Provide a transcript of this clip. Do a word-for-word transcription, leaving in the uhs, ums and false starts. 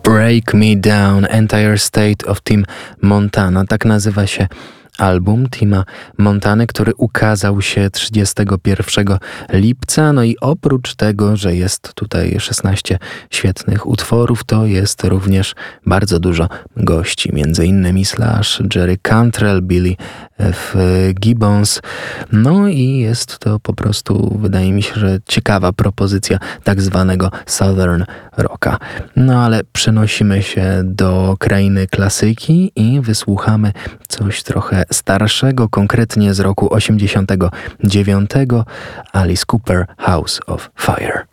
Break Me Down, Entire State of Tim Montana. Tak nazywa się album Tima Montany, który ukazał się trzydziestego pierwszego lipca. No i oprócz tego, że jest tutaj szesnaście świetnych utworów, to jest również bardzo dużo gości. Między innymi Slash, Jerry Cantrell, Billy F. Gibbons. No i jest to po prostu, wydaje mi się, że ciekawa propozycja tak zwanego Southern Rocka. No ale przenosimy się do krainy klasyki i wysłuchamy coś trochę starszego, konkretnie z roku osiemdziesiątego dziewiątego, Alice Cooper, House of Fire.